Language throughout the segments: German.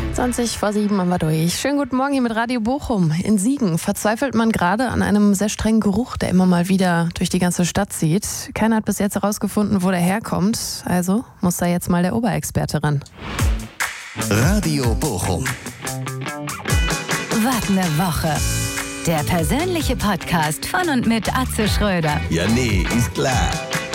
20:07 haben wir durch. Schönen guten Morgen hier mit Radio Bochum. In Siegen verzweifelt man gerade an einem sehr strengen Geruch, der immer mal wieder durch die ganze Stadt zieht. Keiner hat bis jetzt herausgefunden, wo der herkommt. Also muss da jetzt mal der Oberexperte ran. Radio Bochum. Was ne Woche. Der persönliche Podcast von und mit Atze Schröder. Ja, nee, ist klar.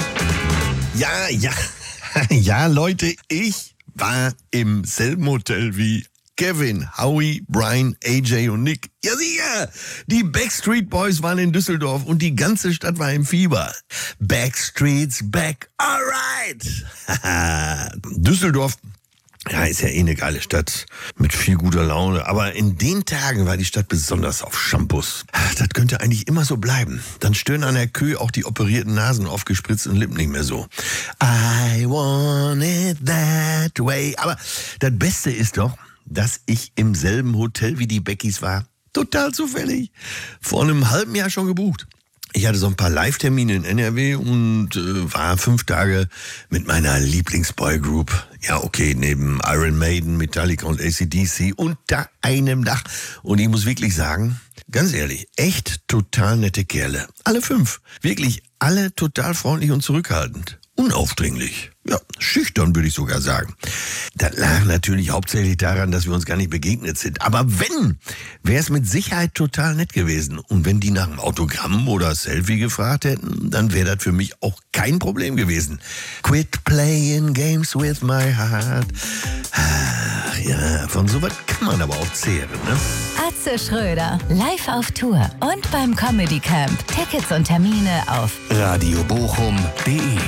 Ja, Leute, ich war im selben Hotel wie Kevin, Howie, Brian, AJ und Nick. Ja sicher, die Backstreet Boys waren in Düsseldorf und die ganze Stadt war im Fieber. Backstreet's back, alright. Düsseldorf, ja, ist ja eh eine geile Stadt mit viel guter Laune. Aber in den Tagen war die Stadt besonders auf Shampoos. Das könnte eigentlich immer so bleiben. Dann stören an der Kö auch die operierten Nasen auf gespritzten Lippen nicht mehr so. I want it that way. Aber das Beste ist doch, dass ich im selben Hotel wie die Beckys war. Total zufällig. Vor einem halben Jahr schon gebucht. Ich hatte so ein paar Live-Termine in NRW und war 5 Tage mit meiner Lieblingsboygroup. Ja, okay, neben Iron Maiden, Metallica und AC/DC unter einem Dach. Und ich muss wirklich sagen, ganz ehrlich, echt total nette Kerle. Alle 5. Wirklich alle total freundlich und zurückhaltend. Unaufdringlich. Ja, schüchtern würde ich sogar sagen. Das lag natürlich hauptsächlich daran, dass wir uns gar nicht begegnet sind. Aber wenn, wäre es mit Sicherheit total nett gewesen. Und wenn die nach einem Autogramm oder Selfie gefragt hätten, dann wäre das für mich auch kein Problem gewesen. Quit playing games with my heart. Ach ja, von sowas kann man aber auch zehren, ne? Atze Schröder, live auf Tour und beim Comedy Camp. Tickets und Termine auf radiobochum.de